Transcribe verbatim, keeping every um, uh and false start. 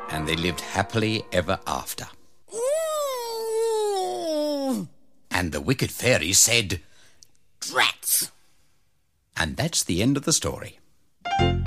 And they lived happily ever after. And the wicked fairy said, "Drats!" And that's the end of the story.